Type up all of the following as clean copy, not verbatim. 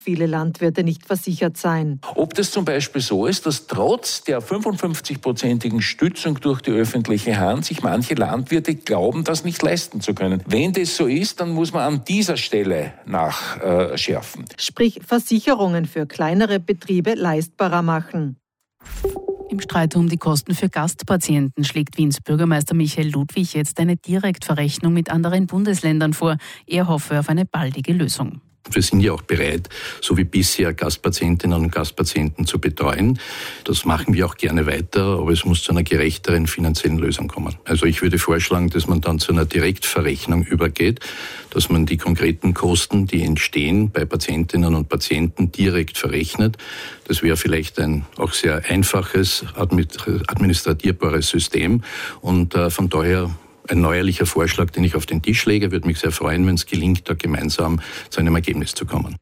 viele Landwirte nicht versichert seien. Ob das zum Beispiel so ist, dass trotz der 55-prozentigen Stützung durch die öffentliche Hand sich manche Landwirte glauben, das nicht leisten zu können. Wenn das so ist, dann muss man an dieser Stelle nachschärfen. Sprich Versicherungen für kleinere Betriebe leistbarer machen. Im Streit um die Kosten für Gastpatienten schlägt Wiens Bürgermeister Michael Ludwig jetzt eine Direktverrechnung mit anderen Bundesländern vor. Er hoffe auf eine baldige Lösung. Wir sind ja auch bereit, so wie bisher Gastpatientinnen und Gastpatienten zu betreuen. Das machen wir auch gerne weiter, aber es muss zu einer gerechteren finanziellen Lösung kommen. Also ich würde vorschlagen, dass man dann zu einer Direktverrechnung übergeht, dass man die konkreten Kosten, die entstehen bei Patientinnen und Patienten, direkt verrechnet. Das wäre vielleicht ein auch sehr einfaches, administrierbares System und von daher ein neuerlicher Vorschlag, den ich auf den Tisch lege. Würde mich sehr freuen, wenn es gelingt, da gemeinsam zu einem Ergebnis zu kommen.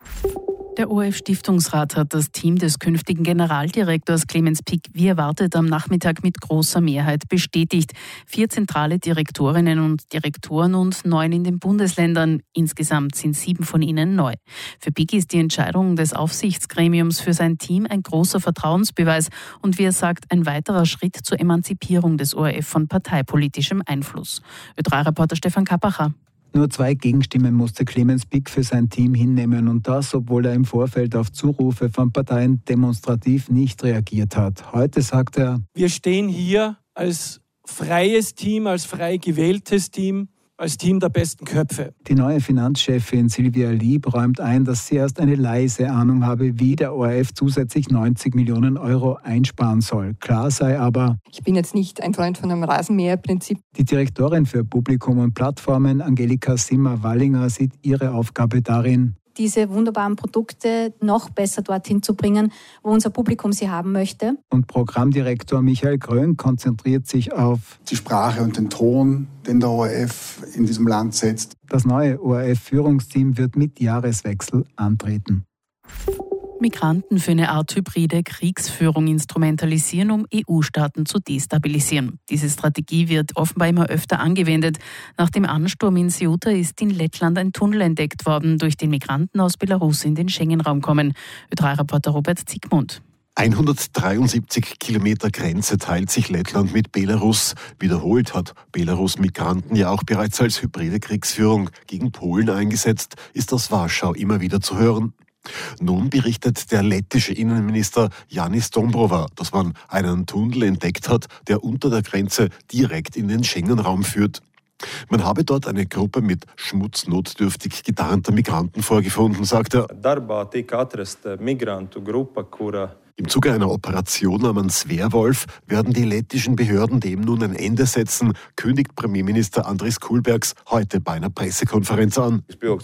Der ORF-Stiftungsrat hat das Team des künftigen Generaldirektors Clemens Pick wie erwartet am Nachmittag mit großer Mehrheit bestätigt. 4 zentrale Direktorinnen und Direktoren und 9 in den Bundesländern. Insgesamt sind 7 von ihnen neu. Für Pick ist die Entscheidung des Aufsichtsgremiums für sein Team ein großer Vertrauensbeweis und wie er sagt, ein weiterer Schritt zur Emanzipierung des ORF von parteipolitischem Einfluss. Ö3-Reporter Stefan Kappacher. Nur 2 Gegenstimmen musste Clemens Pick für sein Team hinnehmen und das, obwohl er im Vorfeld auf Zurufe von Parteien demonstrativ nicht reagiert hat. Heute sagt er: Wir stehen hier als freies Team, als frei gewähltes Team, als Team der besten Köpfe. Die neue Finanzchefin Silvia Lieb räumt ein, dass sie erst eine leise Ahnung habe, wie der ORF zusätzlich 90 Millionen Euro einsparen soll. Klar sei aber: Ich bin jetzt nicht ein Freund von einem Rasenmäherprinzip. Die Direktorin für Publikum und Plattformen, Angelika Simmer-Wallinger, sieht ihre Aufgabe darin, diese wunderbaren Produkte noch besser dorthin zu bringen, wo unser Publikum sie haben möchte. Und Programmdirektor Michael Grön konzentriert sich auf die Sprache und den Ton, den der ORF in diesem Land setzt. Das neue ORF-Führungsteam wird mit Jahreswechsel antreten. Migranten für eine Art hybride Kriegsführung instrumentalisieren, um EU-Staaten zu destabilisieren. Diese Strategie wird offenbar immer öfter angewendet. Nach dem Ansturm in Ceuta ist in Lettland ein Tunnel entdeckt worden, durch den Migranten aus Belarus in den Schengen-Raum kommen. Ö3-Reporter Robert Zickmund. 173 Kilometer Grenze teilt sich Lettland mit Belarus. Wiederholt hat Belarus Migranten ja auch bereits als hybride Kriegsführung gegen Polen eingesetzt, ist aus Warschau immer wieder zu hören. Nun berichtet der lettische Innenminister Janis Dombrova, dass man einen Tunnel entdeckt hat, der unter der Grenze direkt in den Schengen-Raum führt. Man habe dort eine Gruppe mit schmutznotdürftig getarnter Migranten vorgefunden, sagt er. Im Zuge einer Operation namens Werwolf werden die lettischen Behörden dem nun ein Ende setzen, kündigt Premierminister Andris Kulbergs heute bei einer Pressekonferenz an.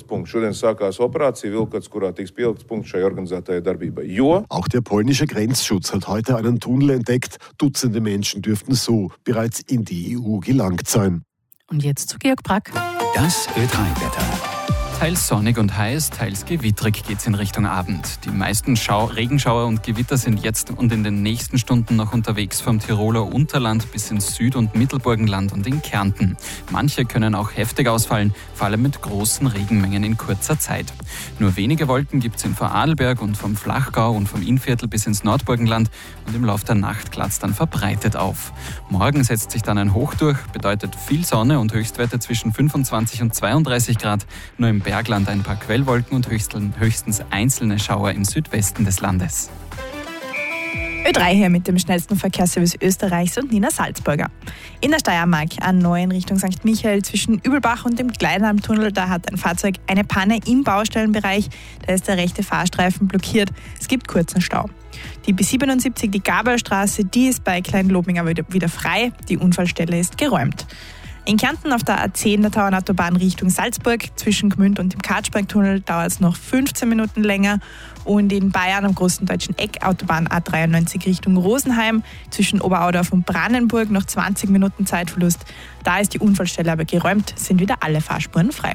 Auch der polnische Grenzschutz hat heute einen Tunnel entdeckt. Dutzende Menschen dürften so bereits in die EU gelangt sein. Und jetzt zu Georg Brack. Das Ö3-Wetter. Teils sonnig und heiß, teils gewittrig geht's in Richtung Abend. Die meisten Regenschauer und Gewitter sind jetzt und in den nächsten Stunden noch unterwegs vom Tiroler Unterland bis ins Süd- und Mittelburgenland und in Kärnten. Manche können auch heftig ausfallen, vor allem mit großen Regenmengen in kurzer Zeit. Nur wenige Wolken gibt's in Vorarlberg und vom Flachgau und vom Innviertel bis ins Nordburgenland und im Lauf der Nacht klatt's dann verbreitet auf. Morgen setzt sich dann ein Hoch durch, bedeutet viel Sonne und Höchstwerte zwischen 25 und 32 Grad. Nur im Bergland ein paar Quellwolken und höchstens einzelne Schauer im Südwesten des Landes. Ö3 hier mit dem schnellsten Verkehrsservice Österreichs und Nina Salzburger. In der Steiermark A9 in Richtung St. Michael zwischen Übelbach und dem Kleinalmtunnel, da hat ein Fahrzeug eine Panne im Baustellenbereich. Da ist der rechte Fahrstreifen blockiert. Es gibt kurzen Stau. Die B77, die Gabelstraße, die ist bei Kleinlobing aber wieder frei. Die Unfallstelle ist geräumt. In Kärnten auf der A10 der Tauernautobahn Richtung Salzburg zwischen Gmünd und dem Kartsbergtunnel dauert es noch 15 Minuten länger. Und in Bayern am Großen Deutschen Eck Autobahn A93 Richtung Rosenheim zwischen Oberaudorf und Brandenburg noch 20 Minuten Zeitverlust. Da ist die Unfallstelle aber geräumt, sind wieder alle Fahrspuren frei.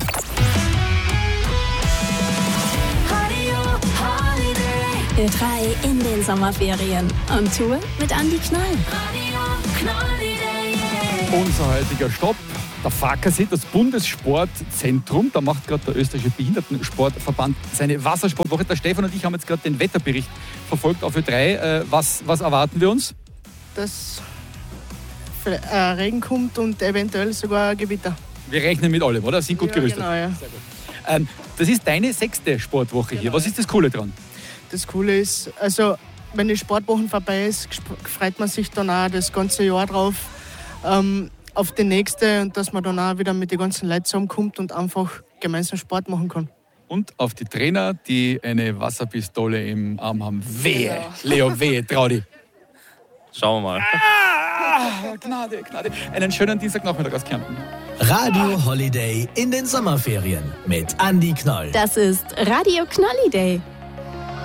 Ö3 in den Sommerferien. On Tour mit Andi Knoll. Unser heutiger Stopp der Farkasee, das Bundessportzentrum. Da macht gerade der österreichische Behindertensportverband seine Wassersportwoche. Der Stefan und ich haben jetzt gerade den Wetterbericht verfolgt auf Ö3. Was erwarten wir uns? Dass Regen kommt und eventuell sogar Gewitter. Wir rechnen mit allem, oder? Sind gut gerüstet. Genau, ja. Sehr gut. Das ist deine 6. Sportwoche hier. Was ist das Coole dran? Das Coole ist, also wenn die Sportwoche vorbei ist, freut man sich dann auch das ganze Jahr drauf auf die nächste und dass man dann auch wieder mit den ganzen Leuten zusammenkommt und einfach gemeinsam Sport machen kann. Und auf die Trainer, die eine Wasserpistole im Arm haben. Wehe, Leo, wehe, trau dich. Schauen wir mal. Gnade. Einen schönen Dienstagnachmittag aus Kärnten. Radio Holiday in den Sommerferien mit Andi Knoll. Das ist Radio Knolliday.